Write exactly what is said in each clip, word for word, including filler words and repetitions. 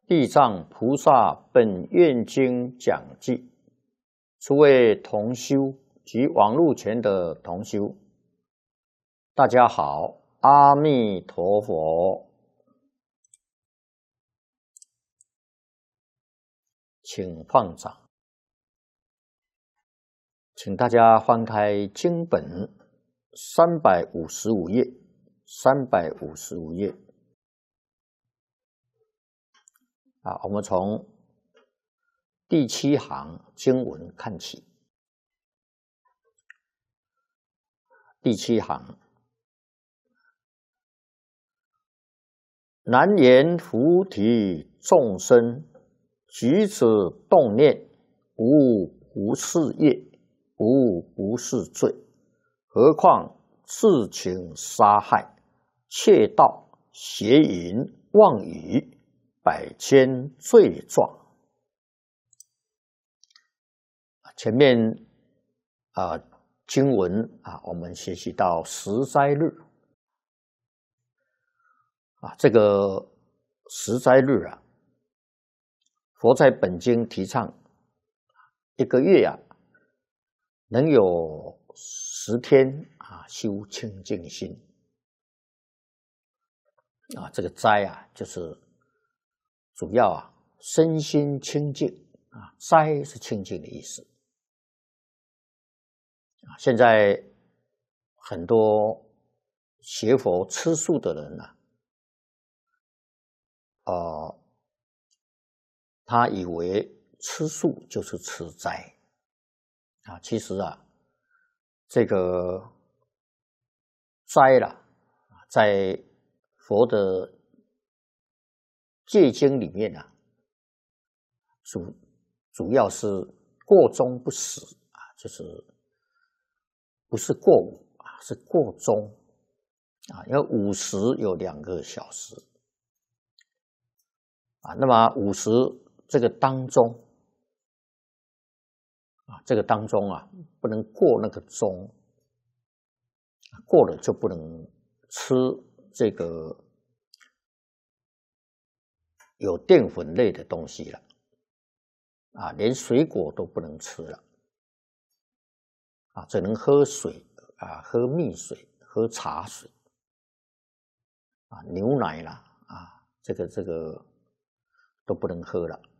地藏菩萨本愿经讲记，诸位同修及网络前的同修，大家好，阿弥陀佛。请放掌，请大家翻开经本三百五十五页，三百五十五页。啊，我们从第七行经文看起。第七行，南言菩提众生，举止动念，无不是业，无不是罪，何况自情杀害、窃盗、邪淫、妄语，百千罪状。前面啊、呃、经文啊，我们学习到十斋日啊，这个十斋日啊，佛在本经提倡一个月啊，能有十天啊修清净心啊，这个斋啊，就是主要啊身心清净啊，斋是清净的意思啊。现在很多学佛吃素的人呢、啊，呃，他以为吃素就是吃斋啊，其实啊，这个斋啦，在佛的戒经里面啊，主主要是过中不食啊，就是不是过午啊，是过中啊，因为午时有两个小时啊，那么午时这个当中啊，这个当中啊，不能过那个中，过了就不能吃这个有淀粉类的东西了啊，连水果都不能吃了啊，只能喝水啊，喝蜜水，喝茶水啊，牛奶啦啊，这个这个都不能喝了。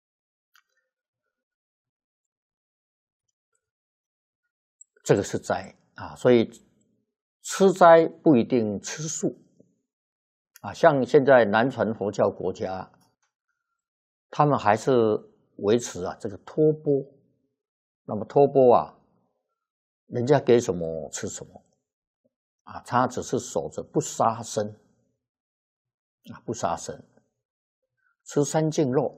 这个是斋啊，所以吃斋不一定吃素啊。像现在南传佛教国家，他们还是维持啊这个托钵。那么托钵啊，人家给什么吃什么啊，他只是守着不杀生啊，不杀生，吃三净肉，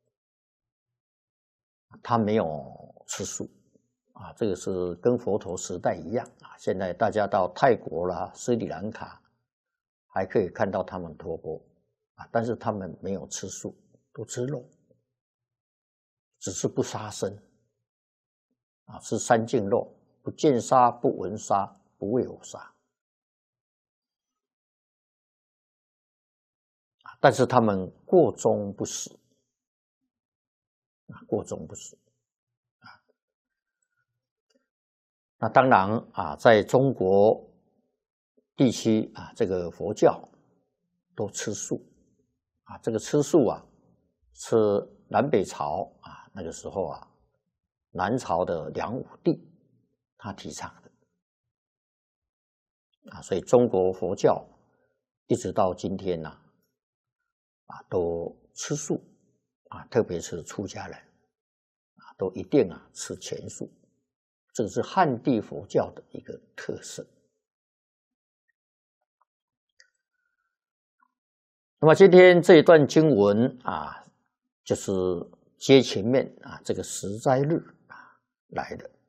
他没有吃素。啊，这个是跟佛陀时代一样啊。现在大家到泰国啦、斯里兰卡，还可以看到他们托钵啊，但是他们没有吃素，都吃肉，只是不杀生啊，吃三净肉，不见杀、不闻杀、不为我杀啊。但是他们过中不食啊，过中不食。那当然啊，在中国地区啊，这个佛教都吃素啊。这个吃素啊，是南北朝啊那个时候啊，南朝的梁武帝他提倡的啊，所以中国佛教一直到今天呢 啊, 啊都吃素啊，特别是出家人啊，都一定啊吃全素。这个是汉地佛教的一个特色。那么今天这一段经文啊，就是接前面啊这个十斋日啊来的